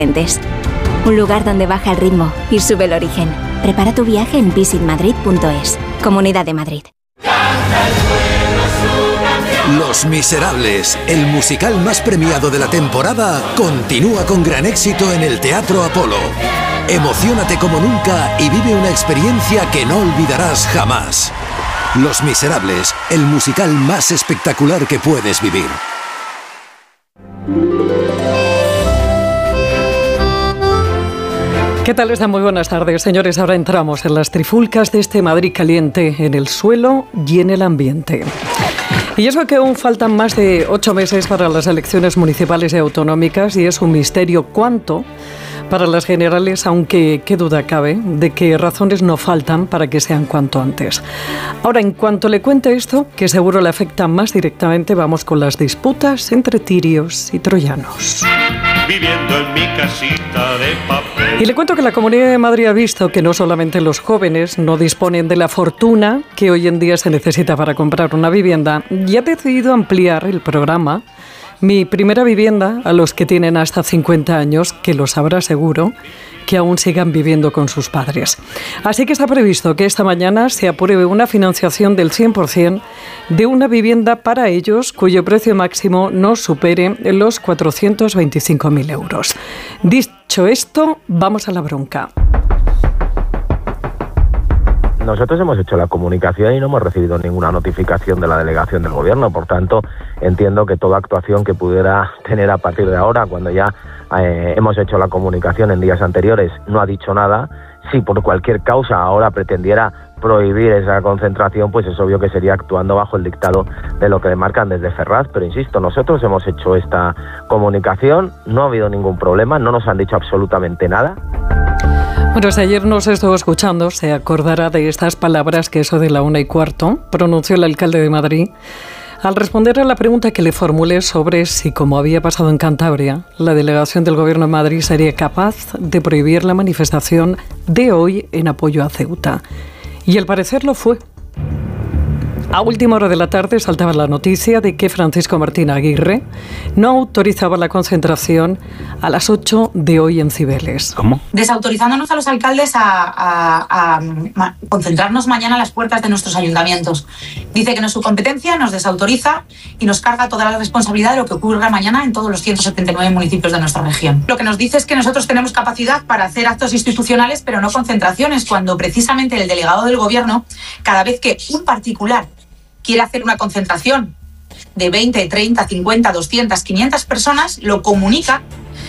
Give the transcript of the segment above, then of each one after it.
Un lugar donde baja el ritmo y sube el origen. Prepara tu viaje en visitmadrid.es. Comunidad de Madrid. Los Miserables, el musical más premiado de la temporada, continúa con gran éxito en el Teatro Apolo. Emociónate como nunca y vive una experiencia que no olvidarás jamás. Los Miserables, el musical más espectacular que puedes vivir. ¿Qué tal están? Muy buenas tardes, señores. Ahora entramos en las trifulcas de este Madrid caliente, en el suelo y en el ambiente. Y eso que aún faltan más de 8 meses para las elecciones municipales y autonómicas, y es un misterio cuánto para las generales, aunque qué duda cabe de que razones no faltan para que sean cuanto antes. Ahora, en cuanto le cuente esto, que seguro le afecta más directamente, vamos con las disputas entre tirios y troyanos. Viviendo en mi casita de papel. Y le cuento que la Comunidad de Madrid ha visto que no solamente los jóvenes no disponen de la fortuna que hoy en día se necesita para comprar una vivienda, y ha decidido ampliar el programa Mi Primera Vivienda a los que tienen hasta 50 años, que lo sabrá seguro, que aún sigan viviendo con sus padres. Así que está previsto que esta mañana se apruebe una financiación del 100% de una vivienda para ellos cuyo precio máximo no supere los 425.000 euros. Dicho esto, vamos a la bronca. Nosotros hemos hecho la comunicación y no hemos recibido ninguna notificación de la delegación del gobierno. Por tanto, entiendo que toda actuación que pudiera tener a partir de ahora, cuando ya hemos hecho la comunicación en días anteriores, no ha dicho nada. Si por cualquier causa ahora pretendiera prohibir esa concentración, pues es obvio que sería actuando bajo el dictado de lo que demarcan desde Ferraz. Pero insisto, nosotros hemos hecho esta comunicación, no ha habido ningún problema, no nos han dicho absolutamente nada. Bueno, si ayer nos estuvo escuchando, se acordará de estas palabras que eso de la 1:15 pronunció el alcalde de Madrid al responder a la pregunta que le formulé sobre si, como había pasado en Cantabria, la delegación del Gobierno de Madrid sería capaz de prohibir la manifestación de hoy en apoyo a Ceuta. Y al parecer lo fue. A última hora de la tarde saltaba la noticia de que Francisco Martín Aguirre no autorizaba la concentración a las 8 de hoy en Cibeles. ¿Cómo? Desautorizándonos a los alcaldes a concentrarnos mañana a las puertas de nuestros ayuntamientos. Dice que no es su competencia, nos desautoriza y nos carga toda la responsabilidad de lo que ocurra mañana en todos los 179 municipios de nuestra región. Lo que nos dice es que nosotros tenemos capacidad para hacer actos institucionales, pero no concentraciones, cuando precisamente el delegado del gobierno, cada vez que un particular quiere hacer una concentración de 20, 30, 50, 200, 500 personas, lo comunica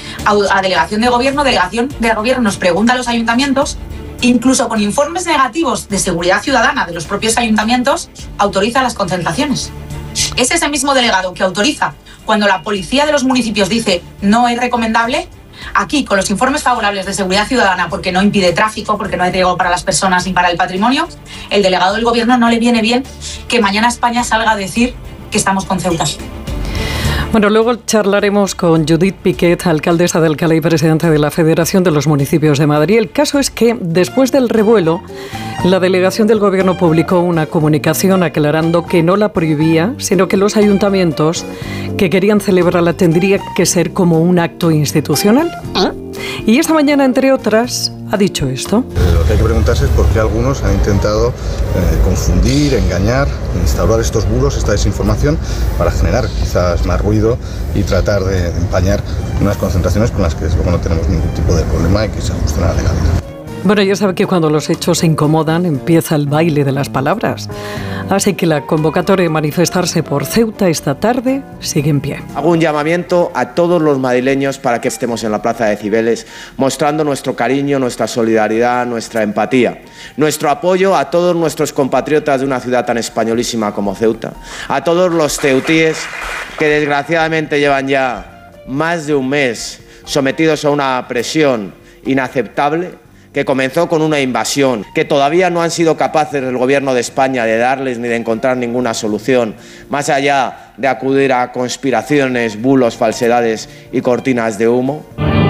a delegación de gobierno nos pregunta a los ayuntamientos, incluso con informes negativos de seguridad ciudadana de los propios ayuntamientos, autoriza las concentraciones. Es ese mismo delegado que autoriza cuando la policía de los municipios dice no es recomendable. Aquí, con los informes favorables de seguridad ciudadana, porque no impide tráfico, porque no hay riesgo para las personas ni para el patrimonio, el delegado del gobierno no le viene bien que mañana España salga a decir que estamos con Ceuta. Bueno, luego charlaremos con Judith Piquet, alcaldesa de Alcalá y presidenta de la Federación de los Municipios de Madrid. El caso es que, después del revuelo, la delegación del Gobierno publicó una comunicación aclarando que no la prohibía, sino que los ayuntamientos que querían celebrarla tendría que ser como un acto institucional. Y esta mañana, entre otras, ha dicho esto. Lo que hay que preguntarse es por qué algunos han intentado confundir, engañar, instaurar estos bulos, esta desinformación, para generar quizás más ruido y tratar de empañar unas concentraciones con las que desde luego no tenemos ningún tipo de problema y que se ajustan a la legalidad. Bueno, ya sabe que cuando los hechos se incomodan empieza el baile de las palabras. Así que la convocatoria de manifestarse por Ceuta esta tarde sigue en pie. Hago un llamamiento a todos los madrileños para que estemos en la plaza de Cibeles mostrando nuestro cariño, nuestra solidaridad, nuestra empatía, nuestro apoyo a todos nuestros compatriotas de una ciudad tan españolísima como Ceuta, a todos los ceutíes que desgraciadamente llevan ya más de un mes sometidos a una presión inaceptable, que comenzó con una invasión, que todavía no han sido capaces el Gobierno de España de darles ni de encontrar ninguna solución, más allá de acudir a conspiraciones, bulos, falsedades y cortinas de humo.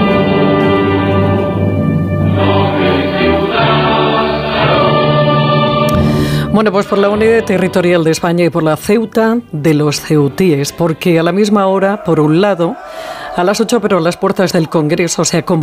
Bueno, pues por la unidad territorial de España y por la Ceuta de los ceutíes, porque a la misma hora, por un lado, A las 8, pero las puertas del Congreso se